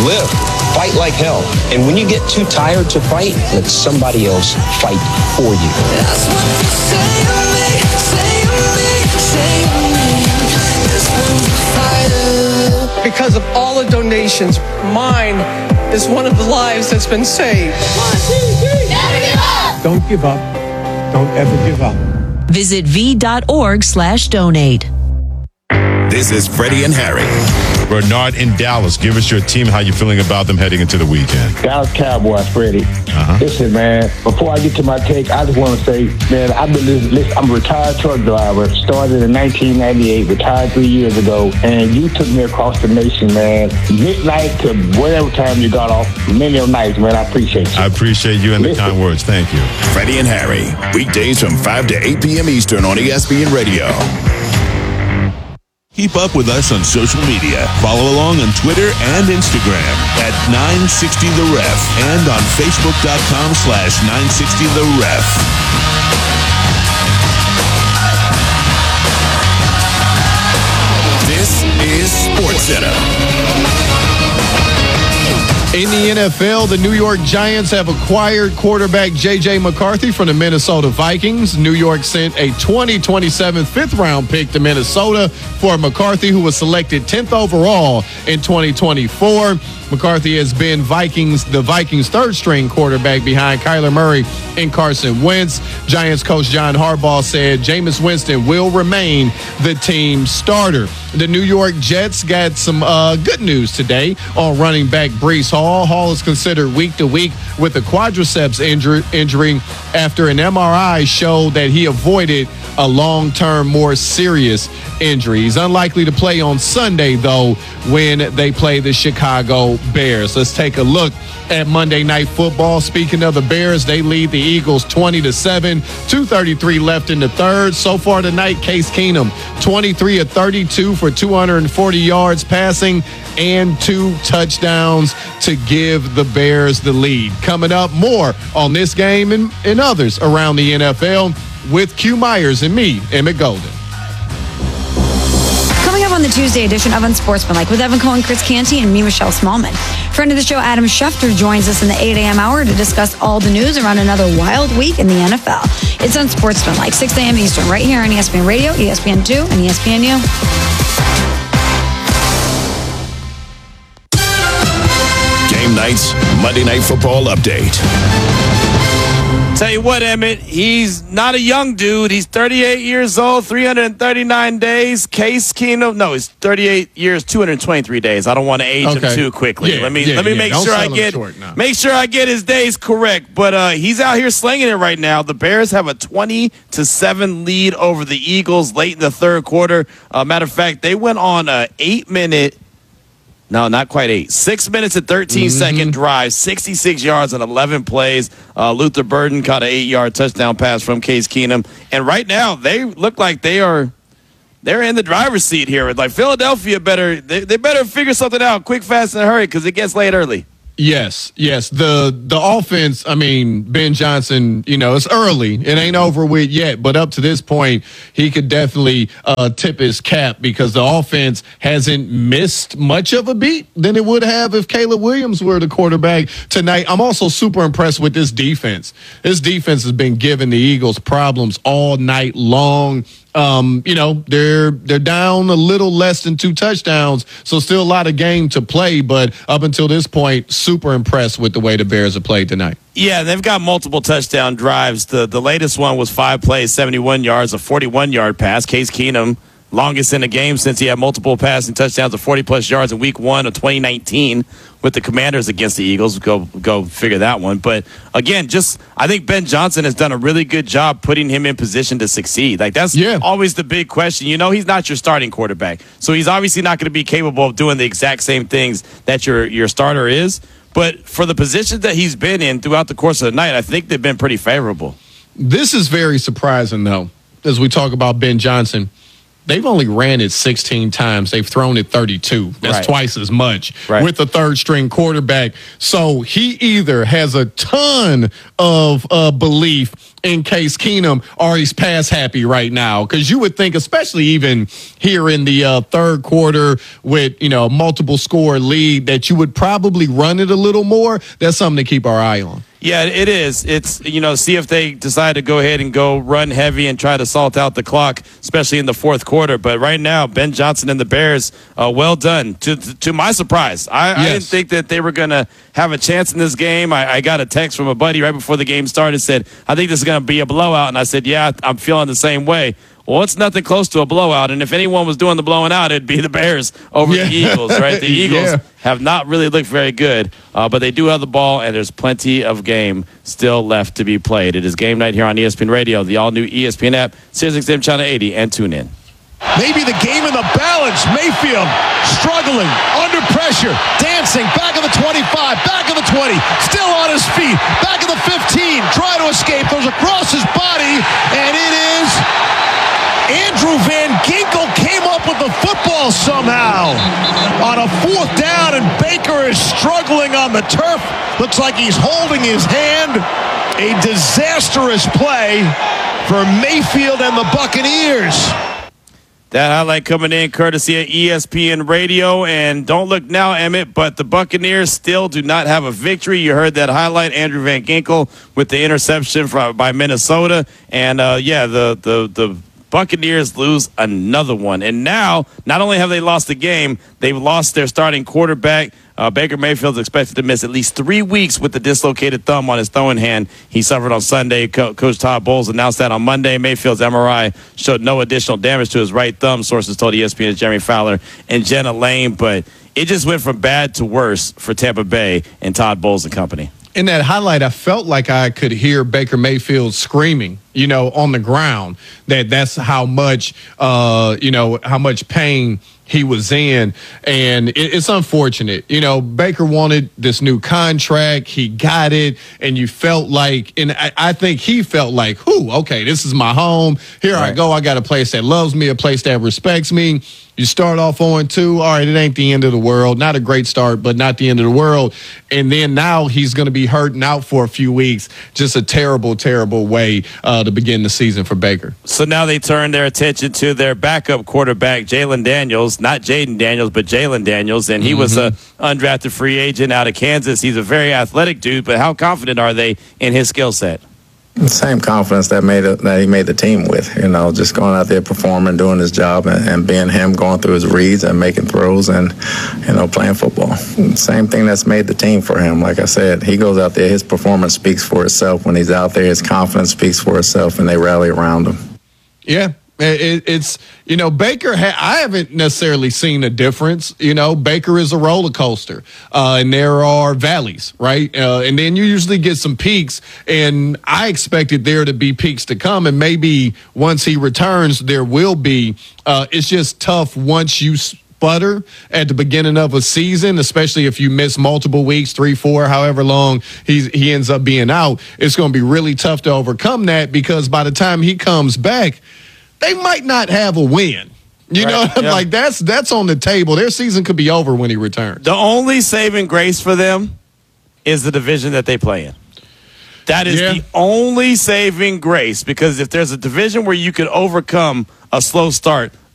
live. Fight like hell. And when you get too tired to fight, let somebody else fight for you. That's what you say to me, say to me, say to me. This one's a fighter. Because of all the donations, mine is one of the lives that's been saved. 1, 2, 3. Never give up. Don't give up. Don't ever give up. Visit v.org/donate. This is Freddie and Harry. Bernard in Dallas, give us your team, how you feeling about them heading into the weekend. Dallas Cowboys, Freddie. Listen, man, before I get to my take, I just want to say, man, I'm a retired truck driver, started in 1998, retired 3 years ago, and you took me across the nation, man, midnight to whatever time you got off, many nights, man. I appreciate you. I appreciate you and the kind words. Thank you. Freddie and Harry, weekdays from 5 to 8 p.m. Eastern on ESPN Radio. Keep up with us on social media. Follow along on Twitter and Instagram at 960TheRef and on Facebook.com/960TheRef. This is SportsCenter. In the NFL, the New York Giants have acquired quarterback J.J. McCarthy from the Minnesota Vikings. New York sent a 2027 fifth-round pick to Minnesota for McCarthy, who was selected 10th overall in 2024. McCarthy has been the Vikings' third-string quarterback behind Kyler Murray and Carson Wentz. Giants coach John Harbaugh said Jameis Winston will remain the team starter. The New York Jets got some good news today on running back Breece Hall. Hall is considered week to week with a quadriceps injury after an MRI showed that he avoided a long-term, more serious injury. He's unlikely to play on Sunday, though, when they play the Chicago Bears. Let's take a look at Monday Night Football. Speaking of the Bears, they lead the Eagles 20-7, 2:33 left in the third. So far tonight, Case Keenum, 23 of 32 for 240 yards passing and 2 touchdowns to give the Bears the lead. Coming up, more on this game and others around the NFL with Q Myers and me, Emmett Golden. Coming up on the Tuesday edition of Unsportsmanlike with Evan Cohen, Chris Canty, and me, Michelle Smallman. Friend of the show, Adam Schefter, joins us in the 8 a.m. hour to discuss all the news around another wild week in the NFL. It's Unsportsmanlike, 6 a.m. Eastern, right here on ESPN Radio, ESPN2, and ESPNU. Game nights, Monday Night Football update. Tell you what, Emmett, he's not a young dude. He's 38 years old, 339 days. Case Keenum, no, he's 38 years, 223 days. I don't want to age him too quickly. Yeah, let me make sure make sure I get his days correct. But he's out here slinging it right now. The Bears have a 20-7 lead over the Eagles late in the third quarter. Matter of fact, they went on a 8-minute. No, not quite 8. 6 minutes and 13-second drive, 66 yards on 11 plays. Luther Burden caught an 8-yard touchdown pass from Case Keenum. And right now, they look like they're in the driver's seat here. Like Philadelphia they better figure something out quick, fast, and hurry because it gets late early. Yes. The offense, I mean, Ben Johnson, it's early. It ain't over with yet, but up to this point, he could definitely tip his cap because the offense hasn't missed much of a beat than it would have if Caleb Williams were the quarterback tonight. I'm also super impressed with this defense. This defense has been giving the Eagles problems all night long. They're down a little less than 2 touchdowns, so still a lot of game to play. But up until this point, super impressed with the way the Bears have played tonight. Yeah, they've got multiple touchdown drives. The latest one was 5 plays, 71 yards, a 41-yard pass. Case Keenum, longest in the game since he had multiple passing touchdowns of 40-plus yards in Week 1 of 2019 with the Commanders against the Eagles. Go figure that one. But, again, I think Ben Johnson has done a really good job putting him in position to succeed. Like, that's always the big question. He's not your starting quarterback. So he's obviously not going to be capable of doing the exact same things that your starter is. But for the positions that he's been in throughout the course of the night, I think they've been pretty favorable. This is very surprising, though, as we talk about Ben Johnson. They've only ran it 16 times. They've thrown it 32. That's twice as much with the third-string quarterback. So he either has a ton of belief in Case Keenum, or he's pass happy right now. Because you would think, especially even here in the third quarter with, multiple score lead, that you would probably run it a little more. That's something to keep our eye on. Yeah, it is. It's, see if they decide to go ahead and go run heavy and try to salt out the clock, especially in the fourth quarter. But right now, Ben Johnson and the Bears, well done. To my surprise, I didn't think that they were going to have a chance in this game. I got a text from a buddy right before the game started, said, I think this is going to be a blowout. And I said, yeah, I'm feeling the same way. Well, it's nothing close to a blowout, and if anyone was doing the blowing out, it'd be the Bears over the Eagles, right? The Eagles have not really looked very good, but they do have the ball, and there's plenty of game still left to be played. It is game night here on ESPN Radio, the all-new ESPN app, SiriusXM Channel 80, and tune in. Maybe the game in the balance. Mayfield struggling, under pressure, dancing, back of the 25, back of the 20, still on his feet, back of the 15, trying to escape, goes across his body, and it is Andrew Van Ginkel came up with the football somehow on a fourth down, and Baker is struggling on the turf. Looks like he's holding his hand. A disastrous play for Mayfield and the Buccaneers. That highlight coming in courtesy of ESPN Radio. And don't look now, Emmett, but the Buccaneers still do not have a victory. You heard that highlight, Andrew Van Ginkel with the interception by Minnesota. And, the Buccaneers lose another one. And now, not only have they lost the game, they've lost their starting quarterback. Baker Mayfield's expected to miss at least 3 weeks with the dislocated thumb on his throwing hand he suffered on Sunday. Coach Todd Bowles announced that on Monday. Mayfield's MRI showed no additional damage to his right thumb, sources told ESPN's Jeremy Fowler and Jenna Lane. But it just went from bad to worse for Tampa Bay and Todd Bowles and company. In that highlight, I felt like I could hear Baker Mayfield screaming, on the ground. That's how much, how much pain he was in. And it's unfortunate. Baker wanted this new contract. He got it. And you felt like, and I think he felt like, okay, this is my home. Here I go. I got a place that loves me, a place that respects me. You start off 0-2. All right, it ain't the end of the world. Not a great start, but not the end of the world. And then now he's going to be hurting out for a few weeks. Just a terrible, terrible way to begin the season for Baker. So now they turn their attention to their backup quarterback, Jalen Daniels. Not Jaden Daniels, but Jalen Daniels. And he was an undrafted free agent out of Kansas. He's a very athletic dude, but how confident are they in his skill set? The same confidence that he made the team with, just going out there performing, doing his job, and being him, going through his reads and making throws and, playing football. Same thing that's made the team for him. Like I said, he goes out there, his performance speaks for itself. When he's out there, his confidence speaks for itself, and they rally around him. Yeah. It's Baker. I haven't necessarily seen a difference. Baker is a roller coaster, and there are valleys, right? And then you usually get some peaks. And I expected there to be peaks to come, and maybe once he returns, there will be. It's just tough once you sputter at the beginning of a season, especially if you miss multiple weeks, 3, 4, however long he ends up being out. It's going to be really tough to overcome that, because by the time he comes back, they might not have a win. Like that's on the table. Their season could be over when he returns. The only saving grace for them is the division that they play in. That is the only saving grace, because if there's a division where you could overcome a slow start,